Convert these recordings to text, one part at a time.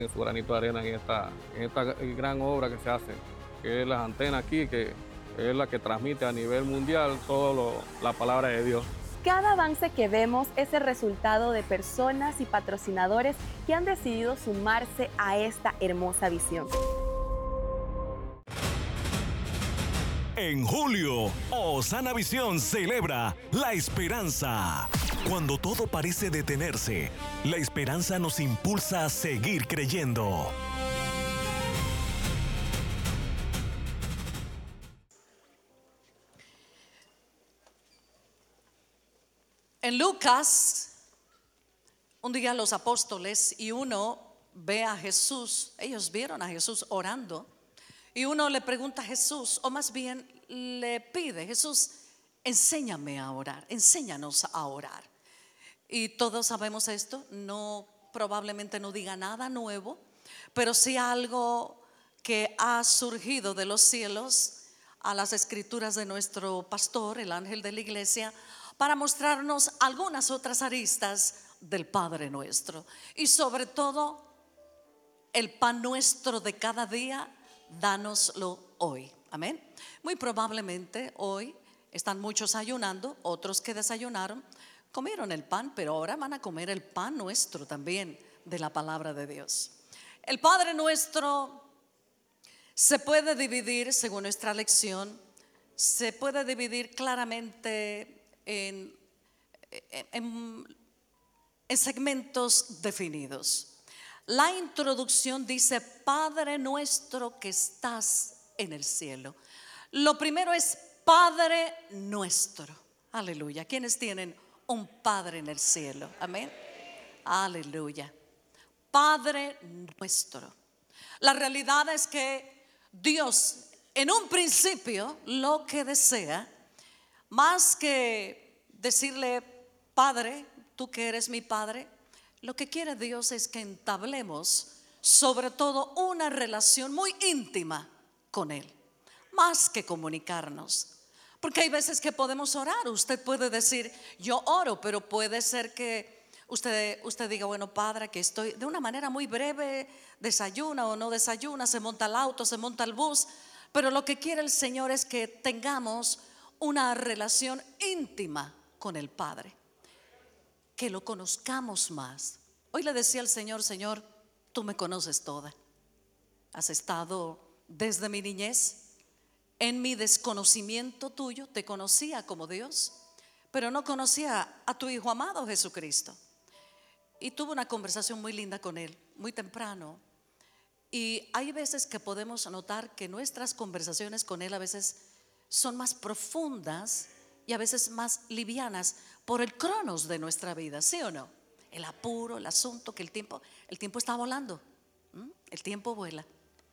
su granito de arena en esta gran obra que se hace, que es las antenas aquí, que es la que transmite a nivel mundial la palabra de Dios. Cada avance que vemos es el resultado de personas y patrocinadores que han decidido sumarse a esta hermosa visión. En julio, Osana Visión celebra la esperanza. Cuando todo parece detenerse, la esperanza nos impulsa a seguir creyendo. En Lucas, un día los apóstoles y uno ve a Jesús, ellos vieron a Jesús orando, y uno le pregunta a Jesús, o más bien le pide: Jesús, enséñame a orar, enséñanos a orar. Y todos sabemos esto, no, probablemente no diga nada nuevo, pero sí algo que ha surgido de los cielos a las escrituras de nuestro pastor, el ángel de la iglesia, para mostrarnos algunas otras aristas del Padre Nuestro. Y sobre todo, el pan nuestro de cada día, dánoslo hoy. Amén. Muy probablemente hoy están muchos ayunando, otros que desayunaron, comieron el pan, pero ahora van a comer el pan nuestro también de la palabra de Dios. El Padre Nuestro se puede dividir, según nuestra lección, se puede dividir claramente en segmentos definidos. La introducción dice: Padre nuestro que estás en el cielo. Lo primero es Padre nuestro. Aleluya. ¿Quiénes tienen un Padre en el cielo? Amén. Aleluya. Padre nuestro. La realidad es que Dios en un principio lo que desea, más que decirle: Padre, tú que eres mi Padre, lo que quiere Dios es que entablemos sobre todo una relación muy íntima con Él, más que comunicarnos. Porque hay veces que podemos orar. Usted puede decir: yo oro, pero puede ser que usted diga: bueno, Padre, que estoy de una manera muy breve, desayuna o no desayuna, se monta al auto, se monta al bus. Pero lo que quiere el Señor es que tengamos una relación íntima con el Padre, que lo conozcamos más. Hoy le decía al Señor: Señor, tú me conoces toda. Has estado desde mi niñez. En mi desconocimiento tuyo te conocía como Dios, pero no conocía a tu Hijo amado Jesucristo. Y tuve una conversación muy linda con Él, muy temprano. Y hay veces que podemos notar que nuestras conversaciones con Él a veces son más profundas y a veces más livianas por el cronos de nuestra vida, ¿sí o no? El apuro, el asunto, que el tiempo está volando. El tiempo vuela.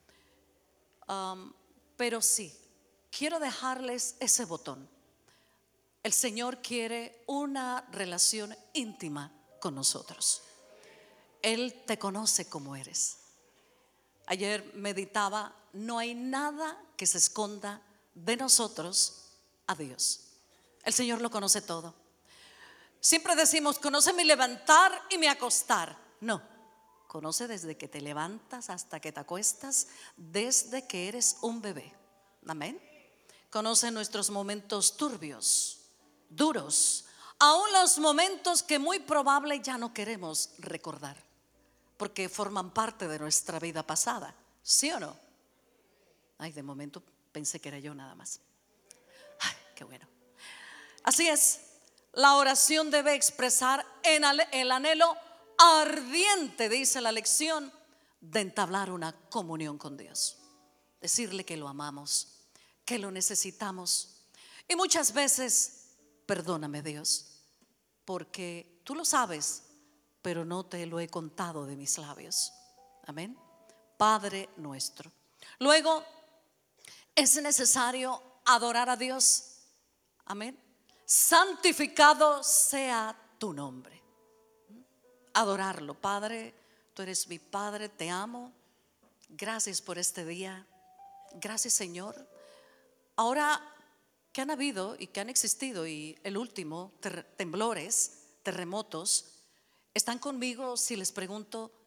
Pero sí, quiero dejarles ese botón. El Señor quiere una relación íntima con nosotros. Él te conoce como eres. Ayer meditaba: no hay nada que se esconda de nosotros a Dios. El Señor lo conoce todo. Siempre decimos: conoce mi levantar y mi acostar. No, conoce desde que te levantas hasta que te acuestas, desde que eres un bebé. Amén. Conoce nuestros momentos turbios, duros, aún los momentos que muy probable ya no queremos recordar, porque forman parte de nuestra vida pasada, ¿sí o no? Ay, de momento pensé que era yo nada más. Ay, qué bueno. Así es, la oración debe expresar el anhelo ardiente, dice la lección, de entablar una comunión con Dios. Decirle que lo amamos, que lo necesitamos. Y muchas veces: perdóname, Dios, porque tú lo sabes, pero no te lo he contado de mis labios. Amén. Padre nuestro. Luego, es necesario adorar a Dios. Amén. Santificado sea tu nombre. Adorarlo. Padre, tú eres mi Padre, te amo. Gracias por este día. Gracias, Señor. Ahora que han habido y que han existido, y el último, temblores, terremotos, están conmigo si les pregunto: